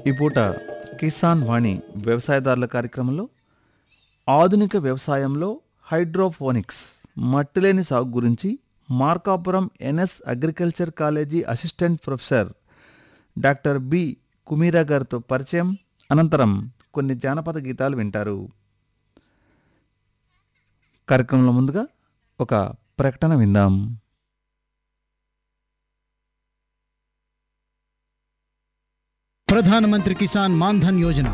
ఈ పూట కిసాన్ వాణి వ్యవసాయదారుల కార్యక్రమంలో ఆధునిక వ్యవసాయంలో హైడ్రోపోనిక్స్ మట్టిలేని సాగు గురించి Markapuram NS agriculture college assistant professor doctor B కుమీరా గారితో పరిచయం, అనంతరం కొన్ని జానపద గీతాలు వింటారు. కార్యక్రమంలో ముందుగా ఒక ప్రకటన విందాం. ప్రధానమంత్రి కిసాన్ మాన్ ధన్ యోజన